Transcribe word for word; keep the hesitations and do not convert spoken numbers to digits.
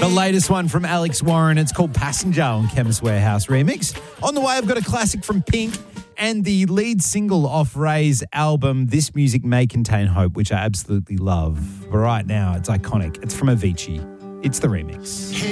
The latest one from Alex Warren. It's called Passenger on Chemist Warehouse Remix. On the way, I've got a classic from Pink and the lead single off Ray's album, This Music May Contain Hope, which I absolutely love. But right now, it's iconic. It's from Avicii. It's the remix.